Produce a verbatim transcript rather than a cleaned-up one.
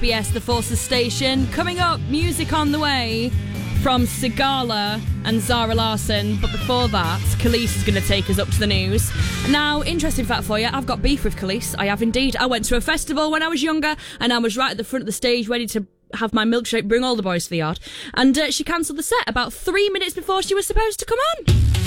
B S The Forces Station. Coming up, music on the way from Sigala and Zara Larsson. But before that, Khalees is going to take us up to the news. Now, interesting fact for you, I've got beef with Khalees. I have indeed. I went to a festival when I was younger, and I was right at the front of the stage ready to have my milkshake, bring all the boys to the yard. And uh, she cancelled the set about three minutes before she was supposed to come on.